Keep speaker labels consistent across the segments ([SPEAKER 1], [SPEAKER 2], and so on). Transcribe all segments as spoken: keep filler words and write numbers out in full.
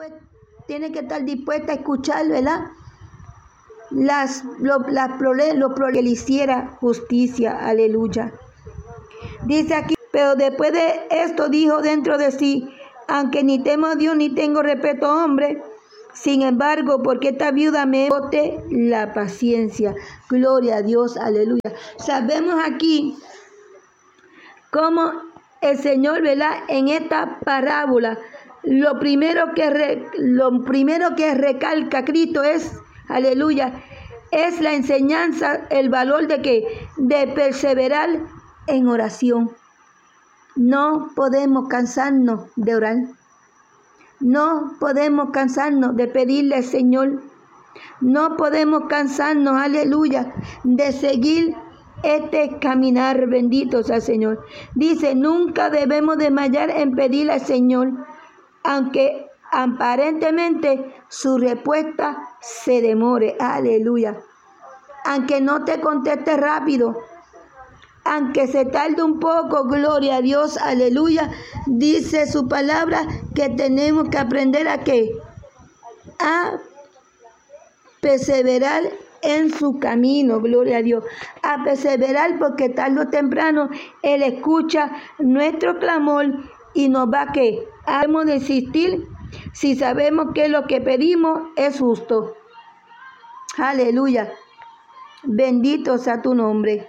[SPEAKER 1] dispuesta, tiene que estar dispuesta a escuchar, ¿verdad? Las, lo, las, lo, lo que le hiciera justicia, aleluya. Dice aquí, pero después de esto dijo dentro de sí, aunque ni temo a Dios ni tengo respeto a hombre, sin embargo, porque esta viuda me bote la paciencia. Gloria a Dios, aleluya. Sabemos aquí cómo el Señor, ¿verdad? En esta parábola, lo primero que, re, lo primero que recalca Cristo es, aleluya, es la enseñanza, el valor de que de perseverar en oración. No podemos cansarnos de orar. No podemos cansarnos de pedirle al Señor. No podemos cansarnos, aleluya, de seguir este caminar, bendito sea el Señor. Dice, nunca debemos desmayar en pedirle al Señor, aunque aparentemente su respuesta se demore, aleluya. Aunque no te conteste rápido, aunque se tarde un poco, gloria a Dios, aleluya. Dice su palabra que tenemos que aprender a qué, a perseverar en su camino, gloria a Dios, a perseverar porque tarde o temprano Él escucha nuestro clamor y nos va a qué, a desistir si sabemos que lo que pedimos es justo. Aleluya, bendito sea tu nombre.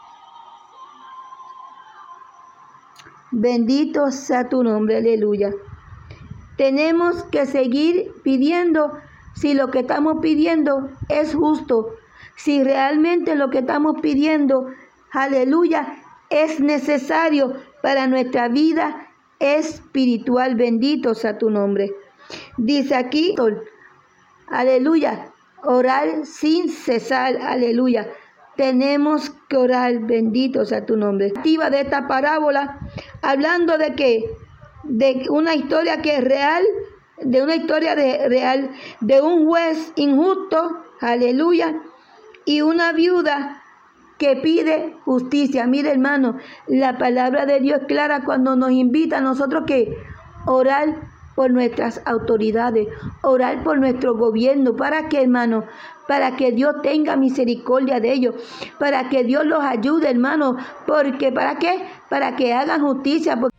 [SPEAKER 1] Bendito sea tu nombre, aleluya. Tenemos que seguir pidiendo si lo que estamos pidiendo es justo, si realmente lo que estamos pidiendo, aleluya, es necesario para nuestra vida espiritual. Bendito sea tu nombre. Dice aquí, aleluya, orar sin cesar, aleluya. Tenemos que orar, bendito sea tu nombre. Activa de esta parábola, hablando de que, de una historia que es real, de una historia de, real, de un juez injusto, aleluya, y una viuda que pide justicia. Mire, hermano, la palabra de Dios es clara cuando nos invita a nosotros que orar por nuestras autoridades, orar por nuestro gobierno. ¿Para qué, hermano? Para que Dios tenga misericordia de ellos, para que Dios los ayude, hermano. Porque ¿para qué? Para que hagan justicia, porque